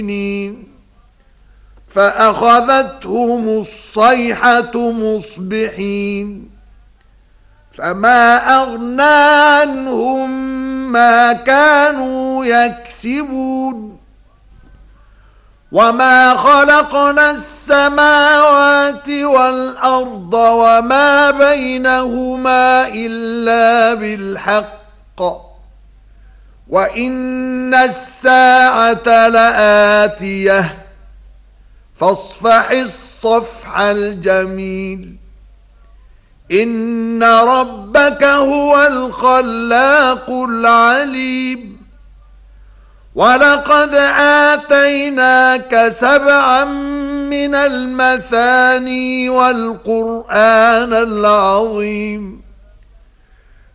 فأخذتهم الصيحة مصبحين فما أغنى عنهم ما كانوا يكسبون وما خلقنا السماوات والأرض وما بينهما إلا بالحق وإن الساعة لآتية فاصفح الصفح الجميل إن ربك هو الخلاق العليم ولقد آتيناك 7 من المثاني والقرآن العظيم